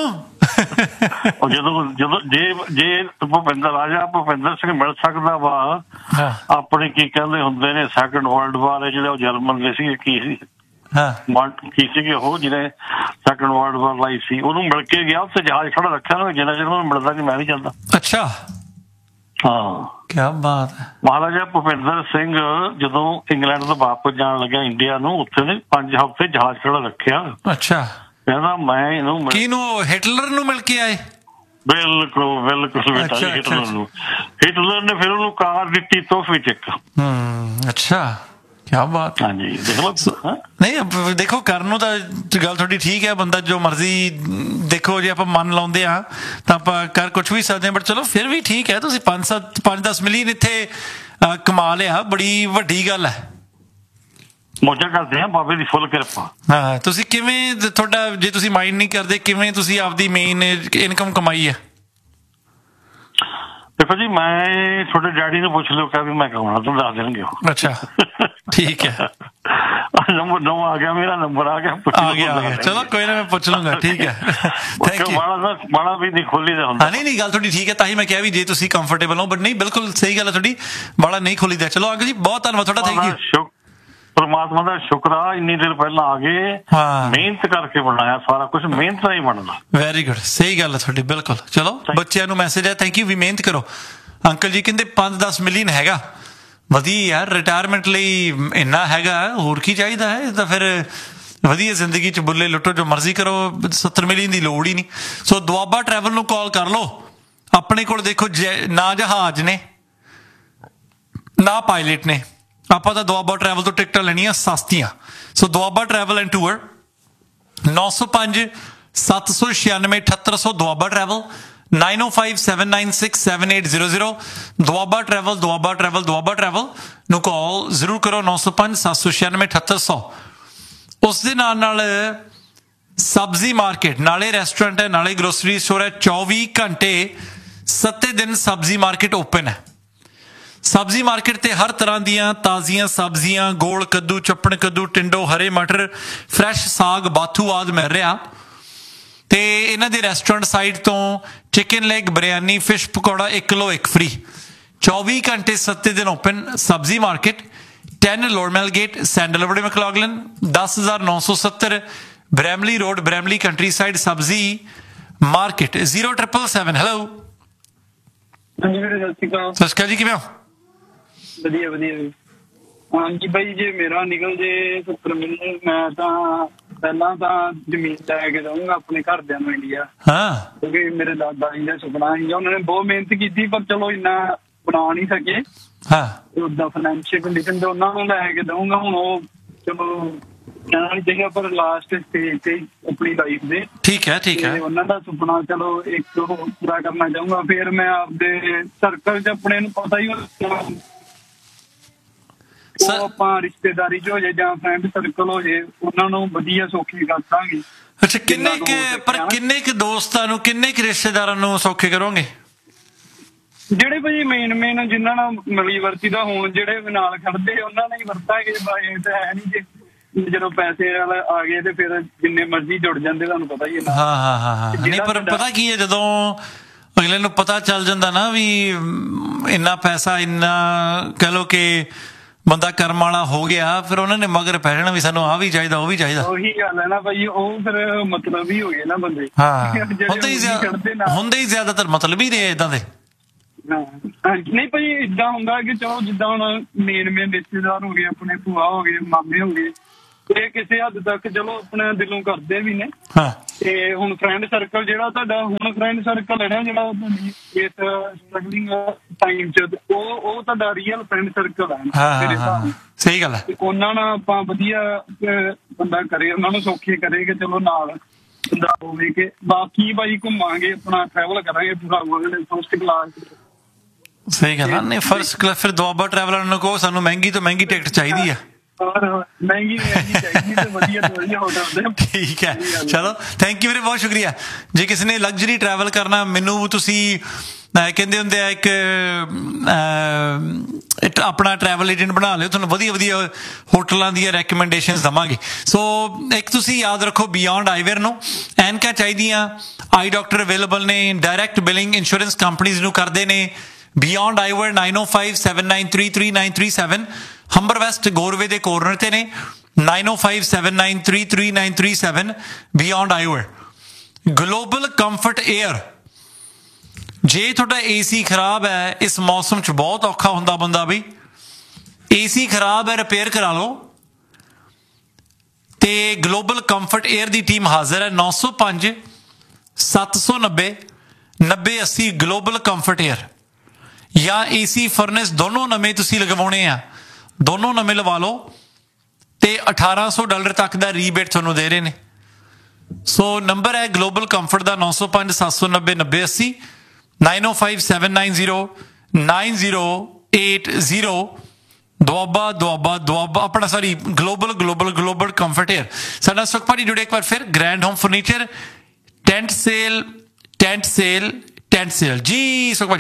ਉਹ ਜਦੋਂ ਜਦੋਂ ਜੇ ਜੇ ਭੁਪਿੰਦਰ ਰਾਜਾ ਭੁਪਿੰਦਰ ਸਿੰਘ ਮਿਲ ਸਕਦਾ ਵਾ ਆਪਣੇ ਕੀ ਕਹਿੰਦੇ ਹੁੰਦੇ ਨੇ ਸੈਕੰਡ ਵਰਲਡ ਵਾਰ ਜਿਹੜੇ ਉਹ ਜਰਮਨ ਦੇ ਸੀ ਕੀ ਸੀ ਕੀ ਸੀਗੇ ਉਹ ਜਿਹੜੇ ਸੈਕੰਡ ਵਰਲਡ ਵਾਰ ਲਾਈ ਸੀ ਉਹਨੂੰ ਮਿਲ ਕੇ ਗਿਆ ਉੱਥੇ ਜਹਾਜ਼ ਖੜਾ ਰੱਖਿਆ ਨਾ ਜਿੰਨਾ ਚਿਰ ਉਹਨੂੰ ਮਿਲਦਾ ਕਿ ਮੈਂ ਨਹੀਂ ਜਾਂਦਾ। ਅੱਛਾ ਹਾਂ ਕਿਆ ਬਾਤ ਹੈ। ਮਹਾਰਾਜਾ ਭੁਪਿੰਦਰ ਸਿੰਘ ਜਦੋਂ ਇੰਗਲੈਂਡ ਤੋਂ ਵਾਪਸ ਜਾਣ ਲੱਗਿਆ ਇੰਡੀਆ ਨੂੰ ਉੱਥੇ ਨੇ ਪੰਜ ਹਫ਼ਤੇ ਜਹਾਜ਼ ਖੜਾ ਰੱਖਿਆ। ਅੱਛਾ ਕਹਿੰਦਾ ਮੈਂ ਇਹਨੂੰ ਕਿਹਨੂੰ ਹਿਟਲਰ ਨੂੰ ਮਿਲ ਕੇ ਆਏ? ਬਿਲਕੁਲ ਬਿਲਕੁਲ ਬੇਟਾ ਹਿਟਲਰ ਨੂੰ ਹਿਟਲਰ ਨੇ ਫਿਰ ਉਹਨੂੰ ਕਾਰ ਦਿੱਤੀ ਤੋਹਫੇ ਚ ਇੱਕ। ਹਮ ਅੱਛਾ ਕਿਆ ਬਾਤ। ਹਾਂਜੀ ਦੇਖ ਲਓ ਨਹੀਂ ਦੇਖੋ ਕਰਨ ਨੂੰ ਤਾਂ ਗੱਲ ਤੁਹਾਡੀ ਠੀਕ ਹੈ ਬੰਦਾ ਜੋ ਮਰਜ਼ੀ ਦੇਖੋ ਜੇ ਆਪਾਂ ਮਨ ਲਾਉਂਦੇ ਆ ਤਾਂ ਆਪਾਂ ਕਰ ਕੁਛ ਵੀ ਸਕਦੇ ਹਾਂ ਬਟ ਚਲੋ ਫਿਰ ਵੀ ਠੀਕ ਹੈ ਤੁਸੀਂ ਪੰਜ ਸੱਤ ਪੰਜ ਦਸ ਮਿਲੀਅਨ ਇੱਥੇ ਕਮਾ ਲਿਆ ਬੜੀ ਵੱਡੀ ਗੱਲ ਹੈ। ਮੌਜਾਂ ਕਰਦੇ ਆ ਬਾਬੇ ਦੀ ਫੁੱਲ ਕਿਰਪਾ। ਹਾਂ ਤੁਸੀਂ ਕਿਵੇਂ ਤੁਹਾਡਾ ਜੇ ਤੁਸੀਂ ਮਾਈਂਡ ਨਹੀਂ ਕਰਦੇ ਕਿਵੇਂ ਤੁਸੀਂ ਆਪਦੀ ਮੇਨ ਇਨਕਮ ਕਮਾਈ ਹੈ? ਦੇਖੋ ਜੀ ਮੈਂ ਤੁਹਾਡੇ ਡੈਡੀ ਨੂੰ ਪੁੱਛ ਲਿਓ ਕਿ ਵੀ ਮੈਂ ਕਮਾਉਣਾ ਤੁਹਾਨੂੰ ਦੱਸ ਦੇਣਗੇ ਉਹ। ਅੱਛਾ ਠੀਕ ਹੈ ਨੰਬਰ ਨੌ ਆ ਗਿਆ ਮੇਰਾ ਨੰਬਰ ਆ ਗਿਆ ਆ ਗਿਆ ਆ ਗਿਆ ਚਲੋ ਕੋਈ ਨਾ ਮੈਂ ਪੁੱਛ ਲੂੰਗਾ ਠੀਕ ਹੈ ਥੈਂਕ ਯੂ। ਮਾੜਾ ਵੀ ਨਹੀਂ ਖੋਲੀ ਦਾ ਹੁੰਦਾ। ਨਹੀਂ ਨਹੀਂ ਗੱਲ ਤੁਹਾਡੀ ਠੀਕ ਹੈ ਤਾਂ ਹੀ ਮੈਂ ਕਿਹਾ ਵੀ ਜੇ ਤੁਸੀਂ ਕੰਫਰਟੇਬਲ ਹੋ ਬਟ ਨਹੀਂ ਬਿਲਕੁਲ ਸਹੀ ਗੱਲ ਹੈ ਤੁਹਾਡੀ ਬਾਲਾ ਨਹੀਂ ਖੋਲੀਦਾ। ਚਲੋ ਅੰਕਲ ਜੀ ਬਹੁਤ ਧੰਨਵਾਦ ਤੁਹਾਡਾ ਥੈਂਕ ਯੂ। ਪਰਮਾਤਮਾ ਦਾ ਸ਼ੁਕਰ ਆ ਇੰਨੀ ਦੇਰ ਪਹਿਲਾਂ ਆ ਗਏ ਮਿਹਨਤ ਕਰਕੇ ਬਣਾਇਆ ਸਾਰਾ ਕੁਝ ਮਿਹਨਤ ਨਾਲ ਹੀ ਬਣਦਾ। ਵੈਰੀ ਗੁੱਡ ਸਹੀ ਗੱਲ ਹੈ ਤੁਹਾਡੀ ਬਿਲਕੁਲ। ਚਲੋ ਬੱਚਿਆਂ ਨੂੰ ਮੈਸੇਜ ਹੈ ਥੈਂਕ ਯੂ ਵੀ ਮਿਹਨਤ ਕਰੋ। ਅੰਕਲ ਜੀ ਕਹਿੰਦੇ ਪੰਜ ਦਸ ਮਿਲੀਅਨ ਹੈਗਾ ਵਧੀਆ ਯਾਰ ਰਿਟਾਇਰਮੈਂਟ ਲਈ ਇੰਨਾ ਹੈਗਾ ਹੋਰ ਕੀ ਚਾਹੀਦਾ ਹੈ। ਤਾਂ ਫਿਰ ਵਧੀਆ ਜ਼ਿੰਦਗੀ ਚ ਬੁੱਲੇ ਲੁੱਟੋ ਜੋ ਮਰਜ਼ੀ ਕਰੋ ਸੱਤਰ ਮਿਲੀਅਨ ਦੀ ਲੋੜ ਹੀ ਨਹੀਂ। ਸੋ ਦੁਆਬਾ ਟਰੈਵਲ ਨੂੰ ਕਾਲ ਕਰ ਲਓ ਆਪਣੇ ਕੋਲ ਦੇਖੋ ਨਾ ਜਹਾਜ਼ ਨੇ ਨਾ ਪਾਇਲਟ ਨੇ ਆਪਾਂ ਤਾਂ ਦੁਆਬਾ ਟਰੈਵਲ ਤੋਂ ਟਿਕਟਾਂ ਲੈਣੀਆਂ ਸਸਤੀਆਂ। ਸੋ ਦੁਆਬਾ ਟਰੈਵਲ ਐਂਡ ਟੂਰ ਨੌ ਸੌ ਪੰਜ ਸੱਤ ਸੌ ਛਿਆਨਵੇਂ ਅਠੱਤਰ ਸੌ ਦੁਆਬਾ ਟਰੈਵਲ ਨਾਈਨ ਓ five seven nine six seven eight zero zero Doaba travel Doaba travel Doaba travel ਨੂੰ ਕਾਲ ਜ਼ਰੂਰ ਕਰੋ ਨੌ ਸੌ ਪੰਜ ਸੱਤ ਸੌ ਛਿਆਨਵੇਂ ਅਠੱਤਰ ਸੌ। ਉਸ ਦੇ ਨਾਲ ਨਾਲ ਸਬਜ਼ੀ ਮਾਰਕੀਟ ਨਾਲੇ ਰੈਸਟੋਰੈਂਟ ਹੈ ਨਾਲੇ ਗਰੋਸਰੀ ਸਟੋਰ ਹੈ ਚੌਵੀ ਘੰਟੇ ਸੱਤੇ ਦਿਨ ਸਬਜ਼ੀ ਮਾਰਕੀਟ ਓਪਨ ਹੈ। ਸਬਜ਼ੀ ਮਾਰਕੀਟ ਤੇ ਹਰ ਤਰ੍ਹਾਂ ਦੀਆਂ ਤਾਜ਼ੀਆਂ ਸਬਜ਼ੀਆਂ ਗੋਲ ਕੱਦੂ ਚੱਪਣ ਕੱਦੂ ਟਿੰਡੋ ਹਰੇ ਮਟਰ ਫਰੈਸ਼ ਸਾਗ ਬਾਥੂ ਆਦਿ ਮਿਲ ਰਿਹਾ ਤੇ ਇਹਨਾਂ ਦੇ ਰੈਸਟੋਰੈਂਟ ਸਾਈਡ ਤੋਂ chicken leg biryani fish pakora ਇੱਕ ਕਿਲੋ ਇੱਕ ਫ੍ਰੀ ਚੌਵੀ ਘੰਟੇ ਸੱਤੇ ਦਿਨ ਓਪਨ ਸਬਜ਼ੀ ਮਾਰਕੀਟ ਦਸ ਲੋਰਮੈਲ ਗੇਟ ਸੈਂਡਲਵੁੱਡ ਮੈਕਲੌਗਲਨ ਦਸ ਹਜ਼ਾਰ ਨੌ ਸੌ ਸੱਤਰ Bramley road Bramley country side ਸਬਜ਼ੀ market zero triple seven. Hello ਹਾਂਜੀ ਵੀਰੇ ਸਤਿ ਸ਼੍ਰੀ ਅਕਾਲ। ਸਤਿ ਸ਼੍ਰੀ ਅਕਾਲ ਜੀ ਕਿਵੇਂ ਹੋ? ਵਧੀਆ ਵਧੀਆ ਹਾਂਜੀ ਬਾਈ ਜੇ ਮੇਰਾ ਨਿਕਲ ਜੇ ਸੱਤਰ ਮਿਲੀਅਨ ਮੈਂ ਤਾਂ ਪਹਿਲਾਂ ਤਾਂ ਜ਼ਮੀਨ ਲੈ ਕੇ ਦਊਂਗਾ ਆਪਣੇ ਘਰਦਿਆਂ ਨੂੰ ਇੰਡੀਆ। ਹਾਂ ਕਿਉਂਕਿ ਮੇਰੇ ਦਾਦਾ ਜੀ ਦਾ ਸੁਪਨਾ ਸੀ ਉਹਨਾਂ ਨੇ ਬਹੁਤ ਮਿਹਨਤ ਕੀਤੀ ਪਰ ਚਲੋ ਇੰਨਾ ਬਣਾ ਨਹੀਂ ਸਕੇ। ਹਾਂ ਉਦਾਂ ਫਾਈਨੈਂਸ਼ੀਅਲ ਕੰਡੀਸ਼ਨ ਤੇ ਉਹਨਾਂ ਨੂੰ ਲੈ ਕੇ ਦਊਂਗਾ ਹੁਣ ਉਹ ਚਲੋ ਕਹਿਣਾ ਨਹੀਂ ਚਾਹੀਦਾ ਪਰ ਲਾਸਟ ਸਟੇਜ ਤੇ ਆਪਣੀ ਲਾਈਫ ਦੇ ਠੀਕ ਹੈ ਠੀਕ ਹੈ ਉਹਨਾਂ ਦਾ ਸੁਪਨਾ ਚਲੋ ਇੱਕ ਉਹ ਪੂਰਾ ਕਰਨਾ ਚਾਹੂੰਗਾ। ਫਿਰ ਮੈਂ ਆਪਦੇ ਸਰਕਲ ਚ ਆਪਣੇ ਨੂੰ ਪਤਾ ਹੀ ਉਹ ਆਪਾਂ ਰਿਸ਼ਤੇਦਾਰੀ ਚ ਹੋ ਜੇ ਜਾਂ ਫਰੈਂਡ ਸਰਕਲ ਹੋ ਜੇ ਉਹਨਾਂ ਨੂੰ ਵਧੀਆ ਸੌਖੀ ਕਰ ਦਾਂਗੇ। ਅੱਛਾ ਕਿੰਨੇ ਕੁ ਪਰ ਕਿੰਨੇ ਕੁ ਦੋਸਤਾਂ ਨੂੰ ਕਿੰਨੇ ਕੁ ਰਿਸ਼ਤੇਦਾਰਾਂ ਨੂੰ ਸੌਖੇ ਕਰੋਗੇ? ਜਿਹੜੇ ਭਾਜੀ ਮੇਨ ਮੇਨ ਜਿਨ੍ਹਾਂ ਨਾਲ ਮਿਲੀ ਵਰਤੀ ਦਾ ਹੋਣ ਜਿਹੜੇ ਨਾਲ ਖੜਦੇ ਉਹਨਾਂ ਨਾਲ ਹੀ ਵਰਤਾਂਗੇ। ਬਾਈ ਤਾਂ ਹੈ ਨਹੀਂ ਜੇ ਜਦੋਂ ਪੈਸੇ ਵਾਲੇ ਆ ਗਏ ਤੇ ਫਿਰ ਜਿੰਨੇ ਮਰਜ਼ੀ ਜੁੜ ਜਾਂਦੇ ਤੁਹਾਨੂੰ ਪਤਾ ਹੀ ਹੈ। ਹਾਂ ਹਾਂ ਹਾਂ ਹਾਂ ਨਹੀਂ ਪਰ ਪਤਾ ਕੀ ਹੈ ਜਦੋਂ ਅਗਲੇ ਨੂੰ ਪਤਾ ਚੱਲ ਜਾਂਦਾ ਨਾ ਵੀ ਇੰਨਾ ਪੈਸਾ ਇੰਨਾ ਕਹਿ ਲਓ ਕਿ ਬੰਦਾ ਕਰਮ ਵਾਲਾ ਹੋ ਗਿਆ ਫਿਰ ਉਹਨਾਂ ਨੇ ਮਗਰ ਪੈ ਜਾਣਾ ਵੀ ਸਾਨੂੰ ਆਹ ਵੀ ਚਾਹੀਦਾ ਉਹ ਵੀ ਚਾਹੀਦਾ। ਉਹੀ ਗੱਲ ਹੈ ਨਾ ਭਾਈ ਉਹ ਫਿਰ ਮਤਲਬ ਹੀ ਹੋ ਗਏ ਨਾ ਬੰਦੇ। ਹਾਂ ਹੁੰਦੇ ਹੀ ਹੁੰਦੇ ਹੀ ਜ਼ਿਆਦਾਤਰ ਮਤਲਬ ਹੀ ਰਹੇ ਏਦਾਂ ਦੇ। ਨਹੀਂ ਭਾਈ ਏਦਾਂ ਹੁੰਦਾ ਕਿ ਚਲੋ ਜਿੱਦਾਂ ਹੁਣ ਮੇਨ ਮੇਨ ਰਿਸ਼ਤੇਦਾਰ ਹੋ ਗਏ ਆਪਣੇ ਭੂਆ ਹੋ ਗਏ ਮਾਮੇ ਹੋ ਗਏ ਇਹ ਕਿਸੇ ਹੱਦ ਤੱਕ ਚਲੋ ਆਪਣੇ ਦਿਲੋਂ ਕਰਦੇ ਵੀ ਨੇ। ਤੇ ਹੁਣ ਫਰੈਂਡ ਸਰਕਲ ਜਿਹੜਾ ਤੁਹਾਡਾ ਹੁਣ ਫਰੈਂਡ ਸਰਕਲ ਹੈ ਨਾ ਜਿਹੜਾ ਤੁਹਾਡੀ ਇਸ ਸਟਰਗਲਿੰਗ ਟਾਈਮ ਚ ਉਹ ਉਹ ਤੁਹਾਡਾ ਰੀਅਲ ਫਰੈਂਡ ਸਰਕਲ ਹੈ। ਸਹੀ ਗੱਲ ਹੈ। ਉਹਨਾਂ ਨਾਲ ਆਪਾਂ ਵਧੀਆ ਬੰਦਾ ਕਰੇ ਉਹਨਾਂ ਨੂੰ ਸੌਖੇ ਕਰੇ ਕਿ ਚਲੋ ਨਾਲ ਬੰਦਾ ਹੋਵੇ ਕਿ ਬਾਕੀ ਭਾਈ ਘੁੰਮਾਂਗੇ ਆਪਣਾ ਟਰੈਵਲ ਕਰਾਂਗੇ ਪੂਰਾ ਫਸਟ ਕਲਾਸ। ਸਹੀ ਗੱਲ ਹੈ। ਨਹੀਂ ਫਸਟ ਕਲਾਸ ਫਿਰ ਦੁਆਬਾ ਟਰੈਵਲਰ ਨੂੰ ਕਹੋ ਸਾਨੂੰ ਮਹਿੰਗੀ ਤੋਂ ਮਹਿੰਗੀ ਟਿਕਟ ਚਾਹੀਦੀ ਹੈ। ਹੋਰ ਮਹਿੰਗੀ ਮਹਿੰਗੀ ਚਾਹੀਦੀ ਤੇ ਵਧੀਆ ਤੋਂ ਵਧੀਆ ਹੋਟਲ ਦੇ। ਠੀਕ ਹੈ, ਚਲੋ ਥੈਂਕ ਯੂ ਵੀਰੇ, ਬਹੁਤ ਸ਼ੁਕਰੀਆ। ਜੇ ਕਿਸੇ ਨੇ ਲਗਜ਼ਰੀ ਟਰੈਵਲ ਕਰਨਾ, ਮੈਨੂੰ ਤੁਸੀਂ ਕਹਿੰਦੇ ਹੁੰਦੇ ਆ ਇੱਕ ਆਪਣਾ ਟਰੈਵਲ ਏਜੰਟ ਬਣਾ ਲਿਓ, ਤੁਹਾਨੂੰ ਵਧੀਆ ਵਧੀਆ ਹੋਟਲਾਂ ਦੀਆਂ ਰੈਕਮੈਂਡੇਸ਼ਨਸ ਦੇਵਾਂਗੇ। ਸੋ ਇੱਕ ਤੁਸੀਂ ਯਾਦ ਰੱਖੋ, ਬਿਯੋਂਡ ਆਈਵੇਅਰ ਨੂੰ ਐਨਕਾਂ ਚਾਹੀਦੀਆਂ, ਆਈ ਡਾਕਟਰ ਅਵੇਲੇਬਲ ਨੇ, ਡਾਇਰੈਕਟ ਬਿਲਿੰਗ ਇੰਸ਼ੋਰੈਂਸ ਕੰਪਨੀਜ਼ ਨੂੰ ਕਰਦੇ ਨੇ। ਬਿਯੋਂਡ ਆਈਵੇਅਰ ਨਾਈਨ ਓ five seven nine three three nine three seven Humber West ਗੋਰਵੇ ਦੇ ਕੋਰਨਰ ਤੇ ਨੇ, ਨਾਈਨ ਓ five seven nine three three nine three seven beyond ਆਈਵੇਅਰ। Global comfort air, ਜੇ ਤੁਹਾਡਾ ਏ ਸੀ ਖਰਾਬ ਹੈ ਇਸ ਮੌਸਮ 'ਚ, ਬਹੁਤ ਔਖਾ ਹੁੰਦਾ ਬੰਦਾ ਬਈ, ਏ ਸੀ ਖਰਾਬ ਹੈ ਰਿਪੇਅਰ ਕਰਾ ਲਓ, ਤੇ ਗਲੋਬਲ ਕੰਫਰਟ ਏਅਰ ਦੀ ਟੀਮ ਹਾਜ਼ਰ ਹੈ। ਨੌ ਸੌ ਪੰਜ ਸੱਤ ਸੌ ਨੱਬੇ ਨੱਬੇ ਅੱਸੀ ਗਲੋਬਲ ਕੰਫਰਟ ਏਅਰ। ਜਾਂ ਏ ਸੀ ਫਰਨੈਸ ਦੋਨੋਂ ਨਵੇਂ ਤੁਸੀਂ ਲਗਵਾਉਣੇ ਆ, ਦੋਨੋਂ ਨਵੇਂ ਲਵਾ ਲਓ, ਤੇ ਅਠਾਰਾਂ ਸੌ ਡਾਲਰ ਤੱਕ ਦਾ ਰੀਬੇਟ ਤੁਹਾਨੂੰ ਦੇ ਰਹੇ ਨੇ। ਸੋ ਨੰਬਰ ਹੈ ਗਲੋਬਲ ਕੰਫਰਟ ਦਾ ਨੌ ਸੌ ਪੰਜ ਸੱਤ ਸੌ ਨੱਬੇ ਨੱਬੇ ਅੱਸੀ, ਨਾਈਨ ਓ five seven nine zero nine zero eight zero. Doaba Doaba Doaba ਆਪਣਾ sorry global global global comfort air. ਸਾਡਾ ਸੁਖਪਾਲੀ ਜੁੜੇ ਇੱਕ ਵਾਰ ਫਿਰ, grand home furniture tent sale tent sale tent sale. ਜੀ ਸੁਖਪਾਲੀ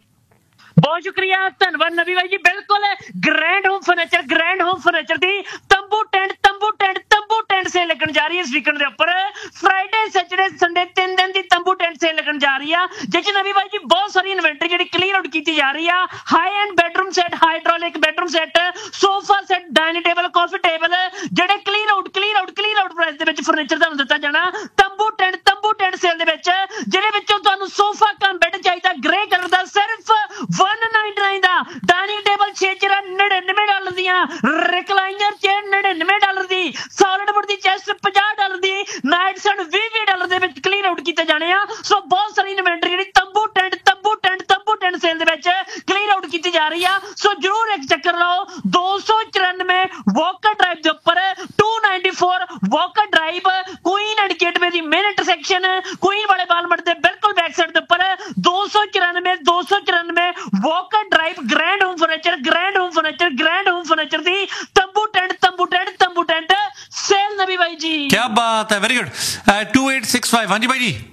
ਬਹੁਤ ਸ਼ੁਕਰੀਆ, ਧੰਨਵਾਦ ਨਵੀ ਬਾਈ ਜੀ। ਬਿਲਕੁਲ grand home furniture, grand home furniture ਦੀ ਤੰਬੂ ਟੈਂਟ ਤੰਬੂ ਟੈਂਟ ਤੰਬੂ ਟੈਂਟ ਸੇਲ ਲੱਗਣ ਜਾ ਰਹੀ ਹੈ ਇਸ ਵੀਕਐਂਡ ਦੇ ਉੱਪਰ। ਫਰਾਈਡੇ ਸੈਟਰਡੇ ਸੰਡੇ ਤਿੰਨ ਦਿਨ ਦੀ ਤੰਬੂ ਟੈਂਟ ਸੇਲ ਲੱਗਣ ਜਾ ਰਹੀ ਆ, ਜਿਸ ਨਵੀ ਬਾਈ ਜੀ ਬਹੁਤ ਸਾਰੀ ਇਨਵੈਂਟਰੀ ਜਿਹੜੀ ਕਲੀਅਰ ਆਊਟ ਕੀਤੀ ਜਾ ਰਹੀ ਆ। High end bedroom set, hydraulic bedroom set, sofa set, dining table, ਕਾਫੀ ਟੇਬਲ, ਜਿਹੜੇ clear out clear out clear out price ਦੇ ਵਿੱਚ ਫਰਨੀਚਰ ਤੁਹਾਨੂੰ ਦਿੱਤਾ ਜਾਣਾ ਤੰਬੂ ਟੈਂਟ ਤੰਬੂ ਟੈਂਟ ਸੇਲ ਦੇ ਵਿੱਚ, ਜਿਹਦੇ ਵਿੱਚੋਂ ਤੁਹਾਨੂੰ ਸੋਫਾ ਕਮ ਬੈੱਡ ਚਾਹੀਦਾ ਗ੍ਰੇ ਕਲਰ ਦਾ ਸਿਰਫ ਇੱਕ ਨਾਈਨਟੀ ਨਾਈਨ ਦਾ, ਡਾਈਨਿੰਗ ਟੇਬਲ ਛੇ ਚੇਅਰਾਂ ਨੜਿਨਵੇਂ ਡਾਲਰ ਦੀਆਂ, ਰਿਕਲਾਈਨਰ ਚੇਅਰ ਨੜਿਨਵੇਂ ਡਾਲਰ ਦੀ, ਸੌਲਿਡ ਵੁੱਡ ਦੀ ਚੈਸਟ ਪੰਜਾਹ ਡਾਲਰ ਦੀ, ਨਾਈਟ ਸੈਟ ਵੀਹ ਵੀਹ ਡਾਲਰ ਦੇ ਵਿੱਚ ਕਲੀਅਰ ਆਊਟ ਕੀਤੇ ਜਾਣੇ ਆ। ਸੋ ਬਹੁਤ ਸਾਰੀ ਇਨਵੈਂਟਰੀ ਜਿਹੜੀ ਤੰਬੂ ਟੈਂਟ ਤੰਬੂ ਟੈਂਟ ਤੰਬੂ ਟੈਂਟ ਸੇਲ ਦੇ ਵਿੱਚ ਕਲੀਅਰ ਆਊਟ ਕੀਤੀ ਜਾ ਰਹੀ ਆ। ਸੋ ਜਰੂਰ ਇੱਕ ਚੱਕਰ ਲਾਓ। ਦੋ ਸੌ ਚੁਰਾਨਵੇਂ ਵਾਕਰ ਡਰਾਈਵ ਦੇ ਉੱਪਰ, to ninety four Walker drive, Queen and gateway the main intersection, Queen ਵਾਲੇ ਬਾਲਮਟ ਦੇ ਬਿਲਕੁਲ ਬੈਕ ਸਾਈਡ ਦੇ ਉੱਪਰ, ਦੋ ਸੌ ਚੁਰਾਨਵੇਂ ਦੋ ਸੌ ਚੁਰਾਨਵੇਂ Walker drive, grand home furniture grand home furniture grand home furniture ਦੀ ਤੰਬੂ ਟੈਂਟ ਤੰਬੂ ਟੈਂਟ ਤੰਬੂ ਟੈਂਟ ਸੇਲ ਨਵੀ ਬਾਈ ਜੀ। ਕੀ ਬਾਤ ਹੈ, very good. To eight six five ਹਾਂਜੀ ਬਾਈ ਜੀ।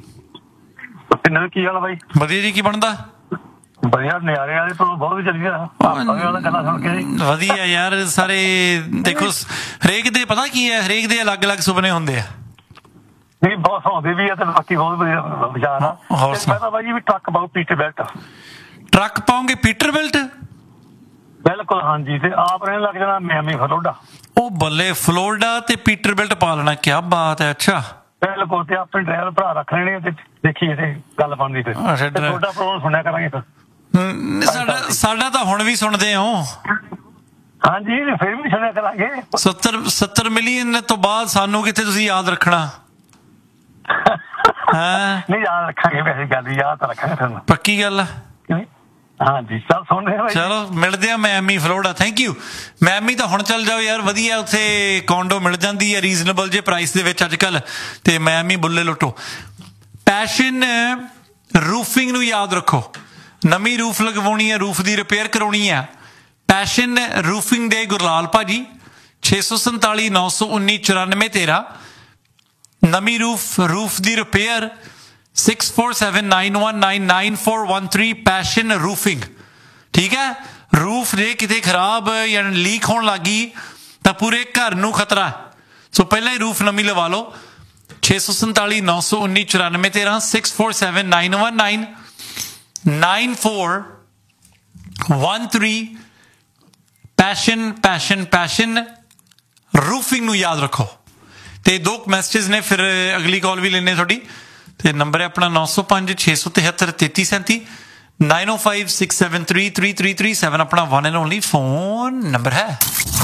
ਇਹਨਾਂ ਕੀ ਹਾਲ ਬਾਈ? ਵਧੀਆ ਜੀ, ਕੀ ਬਣਦਾ? ਵਧੀਆ, ਨਿਆਰੇ ਵਾਲੇ ਤੋਂ ਬਹੁਤ ਚੱਲੀਆਂ ਗੱਲਾਂ ਸੁਣ ਕੇ। ਵਧੀਆ ਯਾਰ, ਸਾਰੇ ਦੇਖੋ ਹਰੇਕ ਦੇ ਪਤਾ ਕੀ ਹੈ, ਹਰੇਕ ਦੇ ਅਲੱਗ ਅਲੱਗ ਸੁਪਨੇ ਹੁੰਦੇ ਆ। ਨਹੀਂ ਬਹੁਤ ਸੌਂਦੇ ਵੀ ਆ ਤੇ ਬਾਕੀ ਬਹੁਤ ਵਧੀਆ ਵਿਚਾਰ ਆ। ਹੋਰ ਮੈਂ ਤਾਂ ਬਾਈ ਜੀ ਵੀ ਟਰੱਕ ਬਹੁਤ ਪੀਟਰ ਬੈਲਟ ਟਰੱਕ ਪਾਉਂਗੇ ਪੀਟਰ ਬੈਲਟ? ਬਿਲਕੁਲ ਹਾਂਜੀ, ਤੇ ਆਪ ਰਹਿਣ ਲੱਗ ਜਾਣਾ ਮਿਆਮੀ ਫਲੋਰੀਡਾ। ਉਹ ਬੱਲੇ, ਫਲੋਰੀਡਾ ਤੇ ਪੀਟਰ ਬੈਲਟ ਪਾ ਲੈਣਾ, ਕੀ ਬਾਤ ਹੈ। ਅੱਛਾ ਬਿਲਕੁਲ, ਤੇ ਆਪਣੇ ਡਰਾਈਵਰ ਭਰਾ ਰੱਖ ਲੈਣੇ ਤੇ ਦੇਖੀਏ ਤੇ ਗੱਲ ਬਣਦੀ ਫਿਰ ਤੁਹਾਡਾ ਪ੍ਰੋਗਰਾਮ ਸੁਣਿਆ ਕਰਾਂਗੇ ਫਿਰ। ਸਾਡਾ ਸਾਡਾ ਤਾਂ ਹੁਣ ਵੀ ਸੁਣਦੇ ਹੋ। ਹਾਂਜੀ ਫਿਰ ਵੀ ਸੁਣਿਆ ਕਰਾਂਗੇ। ਸੱਤਰ ਸੱਤਰ ਮਿਲੀਅਨ ਤੋਂ ਬਾਅਦ ਸਾਨੂੰ ਕਿੱਥੇ ਤੁਸੀਂ ਯਾਦ ਰੱਖਣਾ। ਹਾਂ ਨਹੀਂ ਯਾਦ ਰੱਖਾਂਗੇ, ਵੈਸੇ ਗੱਲ ਯਾਦ ਤਾਂ ਰੱਖਾਂਗੇ ਤੁਹਾਨੂੰ, ਪੱਕੀ ਗੱਲ ਆ। ਹਾਂਜੀ ਚੱਲ ਸੁਣਦੇ ਹਾਂ। ਚਲੋ ਮਿਲਦੇ ਆ Miami Florida. Thank you. Miami ਤਾਂ ਹੁਣ ਚੱਲ ਜਾਓ ਯਾਰ, ਵਧੀਆ ਉੱਥੇ ਕੋਂਡੋ ਮਿਲ ਜਾਂਦੀ ਹੈ ਰੀਜ਼ਨੇਬਲ ਜੇ ਪ੍ਰਾਈਸ ਦੇ ਵਿੱਚ ਅੱਜ ਕੱਲ, ਤੇ ਮਿਆਮੀ ਬੁੱਲੇ ਲੁੱਟੋ। ਪੈਸ਼ਨ ਰੂਫਿੰਗ ਨੂੰ ਯਾਦ ਰੱਖੋ, ਨਵੀਂ ਰੂਫ ਲਗਵਾਉਣੀ ਹੈ, ਰੂਫ ਦੀ ਰਿਪੇਅਰ ਕਰਾਉਣੀ ਹੈ, ਪੈਸ਼ਨ ਰੂਫਿੰਗ ਦੇ ਗੁਰਲਾਲ ਭਾਜੀ, ਛੇ ਸੌ ਸੰਤਾਲੀ ਨੌ ਸੌ ਉੱਨੀ ਚੁਰਾਨਵੇਂ ਤੇਰਾਂ। ਨਵੀਂ ਰੂਫ ਰੂਫ ਦੀ repair six four seven nine one nine nine four one three passion roofing. ਠੀਕ ਹੈ, ਰੂਫ ਜੇ ਕਿਤੇ ਖਰਾਬ ਜਾਂ ਲੀਕ ਹੋਣ ਲੱਗੀ ਤਾਂ ਪੂਰੇ ਘਰ ਨੂੰ ਖਤਰਾ। ਸੋ ਪਹਿਲਾਂ ਹੀ ਰੂਫ ਨਵੀਂ ਲਵਾ ਲਓ। ਛੇ ਸੌ ਸੰਤਾਲੀ ਨੌ ਸੌ ਉੱਨੀ ਚੁਰਾਨਵੇਂ ਤੇਰਾਂ, six four seven nine one nine nine four one three. Passion passion passion roofing ਨੂੰ ਯਾਦ ਰੱਖੋ। ਤੇ ਦੋ ਮੈਸੇजेस ਨੇ, ਫਿਰ ਅਗਲੀ ਕਾਲ ਵੀ ਲੈਣੇ ਤੁਹਾਡੀ। ਤੇ ਨੰਬਰ ਹੈ ਆਪਣਾ ਨੌ ਸੌ ਪੰਜ ਛੇ ਸੌ ਤਿਹੱਤਰ ਤੇਤੀ ਸੈਂਤੀ, ਨਾਈਨ ਓ five six seven three three three three seven ਆਪਣਾ one and only phone number ਹੈ।